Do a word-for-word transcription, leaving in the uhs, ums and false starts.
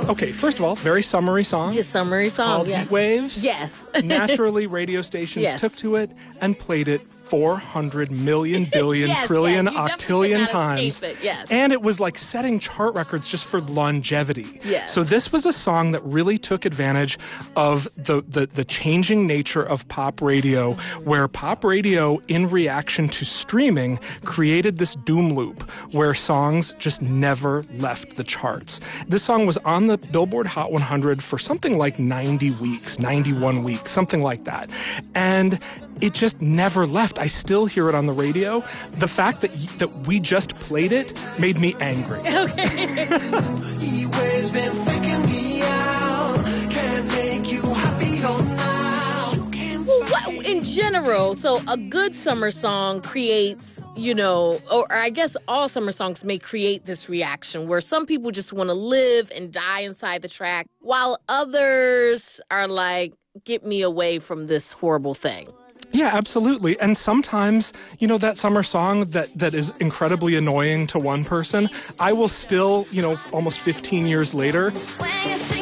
Okay, first of all, very summery song. Just summary song, Called yes. Heat Waves. Yes. Naturally, radio stations Yes. took to it and played it four hundred million, billion, Yes, trillion, yes, you definitely octillion cannot times. escape it, yes. And it was like setting chart records just for longevity. Yes. So this was a song that really took advantage of the, the, the changing nature of pop radio, where pop radio, in reaction to streaming, created this doom loop where songs just never left the charts. This song was on the Billboard Hot one hundred for something like ninety weeks, ninety-one weeks, something like that. And it just never left. I still hear it on the radio. The fact that y- that we just played it made me angry. Okay. He always been freaking me out. Can't make you happy all night. You can't Well, what, in general, so a good summer song creates, you know, or, or I guess all summer songs may create this reaction where some people just want to live and die inside the track, while others are like, get me away from this horrible thing. Yeah, absolutely. And sometimes, you know, that summer song that, that is incredibly annoying to one person, I will still, you know, almost fifteen years later, When you sing